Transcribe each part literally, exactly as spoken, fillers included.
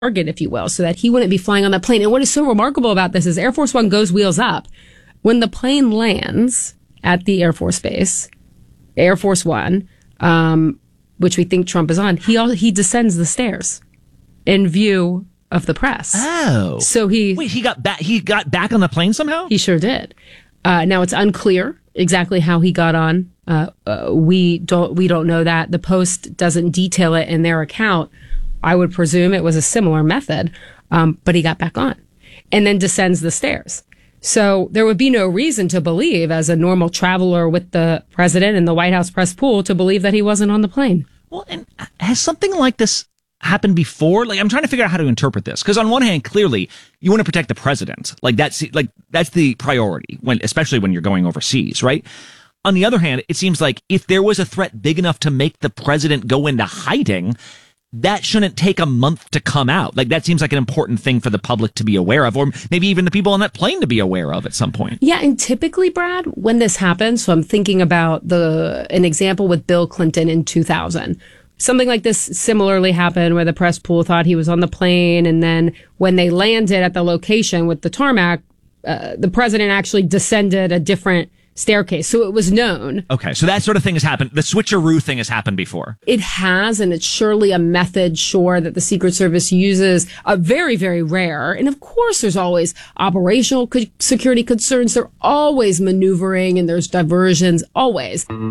target, if you will, so that he wouldn't be flying on that plane. And what is so remarkable about this is Air Force One goes wheels up. When the plane lands at the Air Force Base, Air Force One, um, which we think Trump is on, he all, he descends the stairs in view of the press. Oh. So he... Wait, he got back, he got back on the plane somehow? He sure did. Uh, now it's unclear exactly how he got on. Uh, uh, we don't, we don't know that. The Post doesn't detail it in their account. I would presume it was a similar method, um, but he got back on and then descends the stairs. So there would be no reason to believe, as a normal traveler with the president and the White House press pool, to believe that he wasn't on the plane. Well, and has something like this happened before? Like, I'm trying to figure out how to interpret this. Because on one hand, clearly, you want to protect the president. Like, that's like that's the priority, when, especially when you're going overseas, right? On the other hand, it seems like if there was a threat big enough to make the president go into hiding, that shouldn't take a month to come out. Like, that seems like an important thing for the public to be aware of, or maybe even the people on that plane to be aware of at some point. Yeah, and typically, Brad, when this happens, so I'm thinking about the an example with Bill Clinton in two thousand. Something like this similarly happened where the press pool thought he was on the plane, and then when they landed at the location with the tarmac, uh, the president actually descended a different staircase. So it was known. Okay, so that sort of thing has happened. The switcheroo thing has happened before. It has, and it's surely a method, sure, that the Secret Service uses. A very, very rare. And of course, there's always operational co- security concerns. They're always maneuvering, and there's diversions, always. All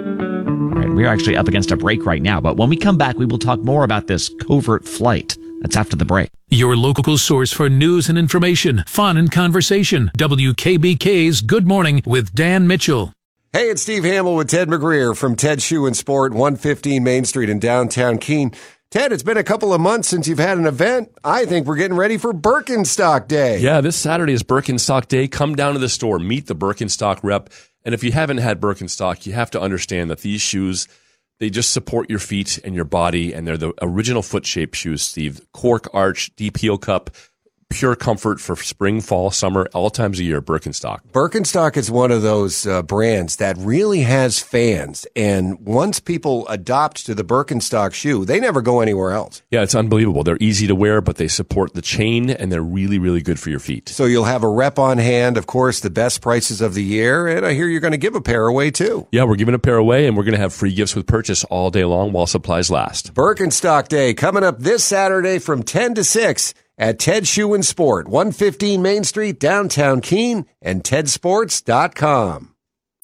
right, we're actually up against a break right now, but when we come back, we will talk more about this covert flight. That's after the break. Your local source for news and information, fun and conversation. W K B K's Good Morning with Dan Mitchell. Hey, it's Steve Hamill with Ted McGreer from Ted Shoe and Sport, one fifteen Main Street in downtown Keene. Ted, it's been a couple of months since you've had an event. I think we're getting ready for Birkenstock Day. Yeah, this Saturday is Birkenstock Day. Come down to the store, meet the Birkenstock rep. And if you haven't had Birkenstock, you have to understand that these shoes, they just support your feet and your body, and they're the original foot-shaped shoes, Steve. Cork arch, deep heel cup, pure comfort for spring, fall, summer, all times a year, Birkenstock. Birkenstock is one of those uh, brands that really has fans, and once people adopt to the Birkenstock shoe, they never go anywhere else. Yeah, it's unbelievable. They're easy to wear, but they support the chain, and they're really, really good for your feet. So you'll have a rep on hand, of course, the best prices of the year, and I hear you're going to give a pair away, too. Yeah, we're giving a pair away, and we're going to have free gifts with purchase all day long while supplies last. Birkenstock Day coming up this Saturday from ten to six. At Ted Shoe and Sport, one fifteen Main Street, downtown Keene, and ted sports dot com.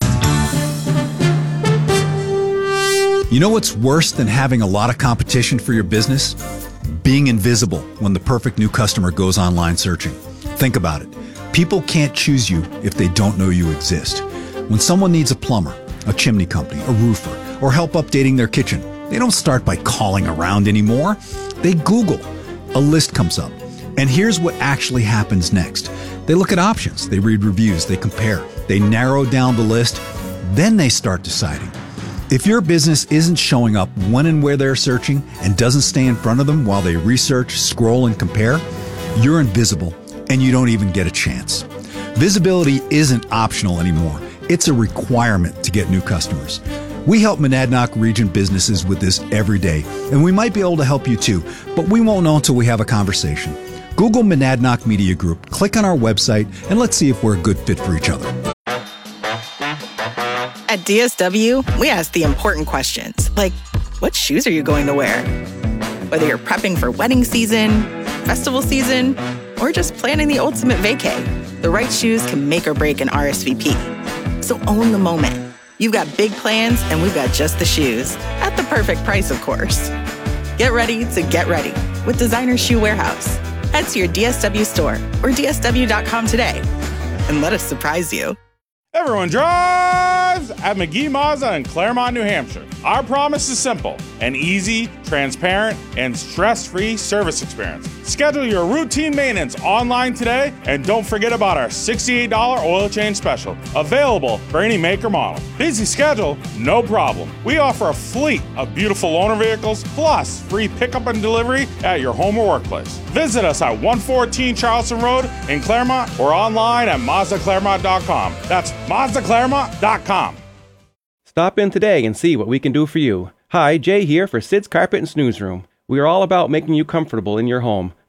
You know what's worse than having a lot of competition for your business? Being invisible when the perfect new customer goes online searching. Think about it. People can't choose you if they don't know you exist. When someone needs a plumber, a chimney company, a roofer, or help updating their kitchen, they don't start by calling around anymore. They Google. A list comes up. And here's what actually happens next. They look at options, they read reviews, they compare, they narrow down the list, then they start deciding. If your business isn't showing up when and where they're searching and doesn't stay in front of them while they research, scroll, and compare, you're invisible and you don't even get a chance. Visibility isn't optional anymore. It's a requirement to get new customers. We help Monadnock region businesses with this every day, and we might be able to help you too, but we won't know until we have a conversation. Google Monadnock Media Group, click on our website, and let's see if we're a good fit for each other. At D S W, we ask the important questions, like, what shoes are you going to wear? Whether you're prepping for wedding season, festival season, or just planning the ultimate vacay, the right shoes can make or break an R S V P. So own the moment. You've got big plans, and we've got just the shoes. At the perfect price, of course. Get ready to get ready with Designer Shoe Warehouse. Head to your D S W store or D S W dot com today and let us surprise you. Everyone drives at McGee Mazda in Claremont, New Hampshire. Our promise is simple: an easy, transparent, and stress-free service experience. Schedule your routine maintenance online today, and don't forget about our sixty-eight dollars oil change special, available for any make or model. Busy schedule? No problem. We offer a fleet of beautiful loaner vehicles, plus free pickup and delivery at your home or workplace. Visit us at one fourteen Charleston Road in Claremont or online at Mazda Claremont dot com. That's Mazda Claremont dot com. Stop in today and see what we can do for you. Hi, Jay here for Sid's Carpet and Snooze Room. We are all about making you comfortable in your home.